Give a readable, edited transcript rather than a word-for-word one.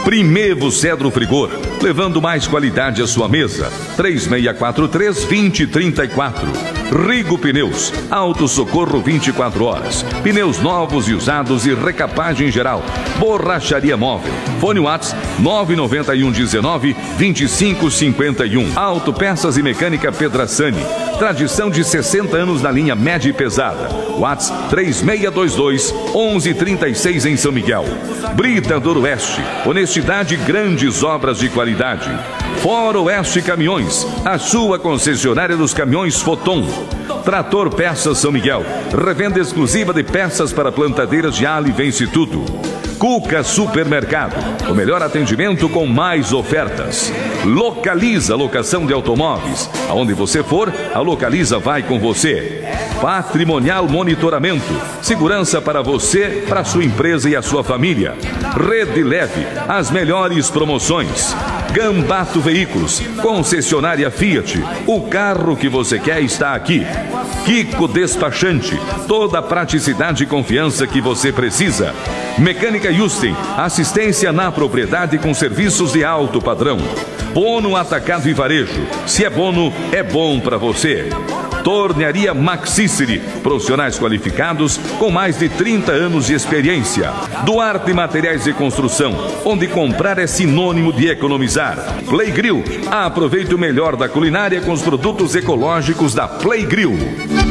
Primevo Cedro Frigor, levando mais qualidade à sua mesa. 3643-2034. Rigo Pneus, Auto Socorro 24 horas. Pneus novos e usados e recapagem geral. Borracharia Móvel. Fone WhatsApp 99119-2551. Autopeças e Mecânica Pedrassani. Tradição de 60 anos na linha média e pesada. WhatsApp 3622-1136 em São Miguel. Britador Oeste, honestidade e grandes obras de qualidade. Fora Oeste Caminhões, a sua concessionária dos caminhões Foton. Trator Peças São Miguel, revenda exclusiva de peças para plantadeiras de alho e vence tudo. Cuca Supermercado, o melhor atendimento com mais ofertas. Localiza locação de automóveis. Aonde você for, a Localiza vai com você. Patrimonial Monitoramento, segurança para você, para sua empresa e a sua família. Rede Leve, as melhores promoções. Gambato Veículos, concessionária Fiat, o carro que você quer está aqui. Kiko Despachante, toda a praticidade e confiança que você precisa. Mecânica Yusten, assistência na propriedade com serviços de alto padrão. Bono Atacado e Varejo, se é Bono, é bom para você. Tornearia Maxiceri, profissionais qualificados com mais de 30 anos de experiência. Duarte Materiais de Construção, onde comprar é sinônimo de economizar. Play Grill, aproveite o melhor da culinária com os produtos ecológicos da Play Grill.